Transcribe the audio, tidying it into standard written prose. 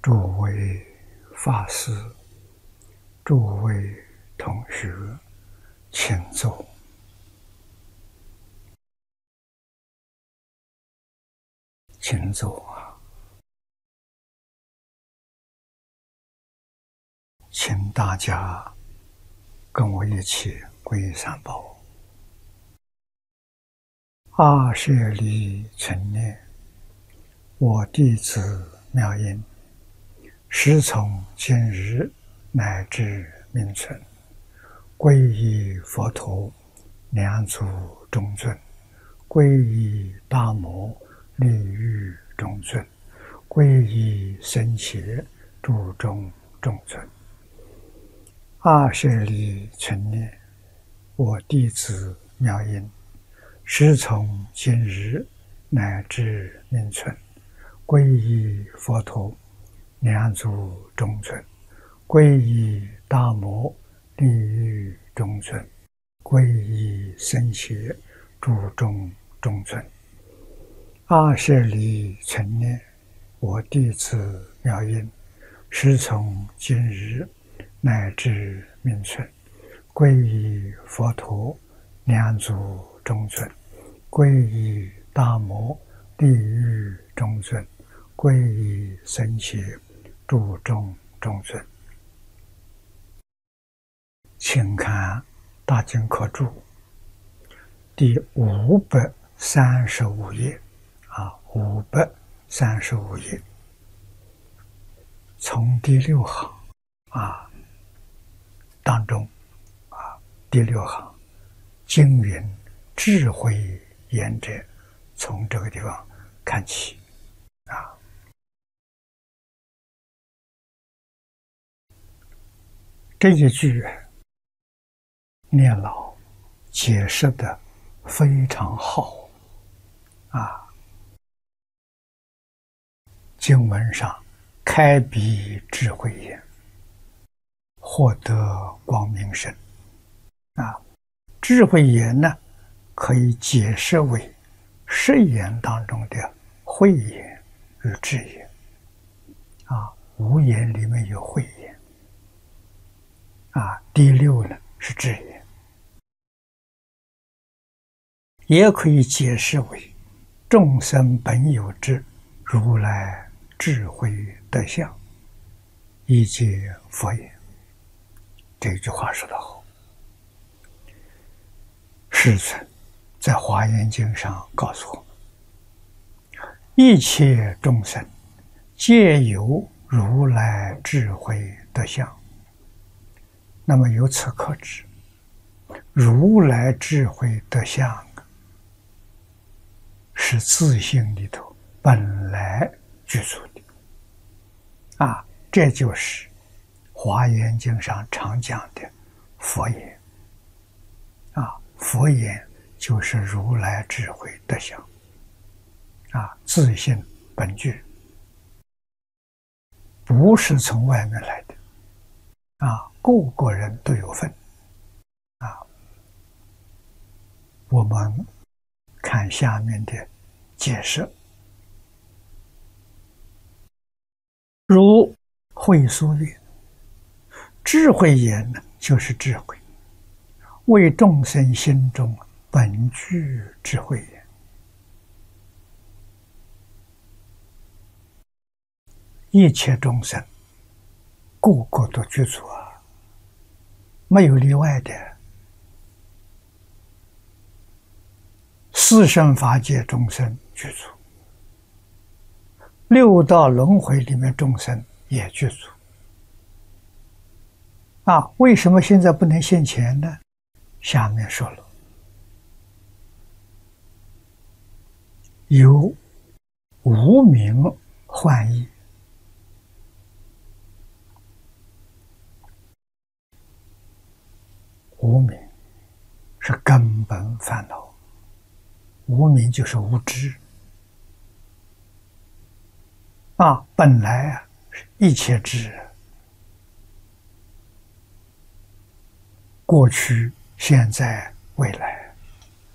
诸位法师、诸位同学，请坐。请坐啊！请大家跟我一起皈依三宝。阿舍利存念，我弟子妙音，时从今日乃至命存，皈依佛陀，两足中尊；皈依大摩，利欲中尊；皈依僧伽，注中中尊。阿舍利存念，我弟子妙音，时从今日乃至命存，皈依佛陀，两足中尊；皈依大摩，利欲中尊；皈依僧伽，注中中尊。阿舍利存念，我弟子妙音，时从今日乃至命存，皈依佛陀，两足中尊；皈依大摩，利欲中尊；皈依僧伽，注中中尊。请看《大经科注》第535页535页，从第6行当中第6行，经云智慧言者，从这个地方看起这一句念老解释的非常好经文上开彼智慧眼，获得光明身智慧眼呢，可以解释为识眼当中的慧眼与智眼五眼里面有慧眼第6呢是智眼，也可以解释为众生本有之如来智慧德相，以解佛言。这句话说得好。世尊在《华严经》上告诉我们，一切众生皆有如来智慧德相。那么由此可知，如来智慧德相是自性里头本来具足的这就是《华严经》上常讲的佛言佛言就是如来智慧德相自性本具，不是从外面来的个个人都有份我们看下面的解释，如慧疏云：智慧眼呢，就是智慧，为众生心中本具智慧眼。一切众生个个都具足没有例外的。四圣法界众生具足，六道轮回里面众生也具足为什么现在不能现前呢？下面说了，有无明幻意，无明是根本烦恼，无明就是无知本来是一切知，过去、现在、未来